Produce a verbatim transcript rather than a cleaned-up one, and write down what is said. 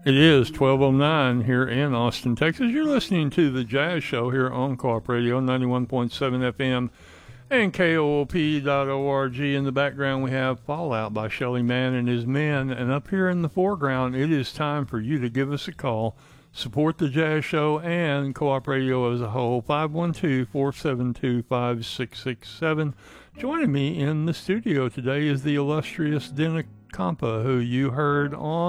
It is twelve oh nine here in Austin, Texas. You're listening to The Jazz Show here on Co-op Radio, ninety-one point seven F M and K O O P dot org. In the background, we have Fallout by Shelly Manne and his men. And up here in the foreground, it is time for you to give us a call. Support The Jazz Show and Co-op Radio as a whole, five one two, four seven two, five six six seven. Joining me in the studio today is the illustrious Dana Compa, who you heard on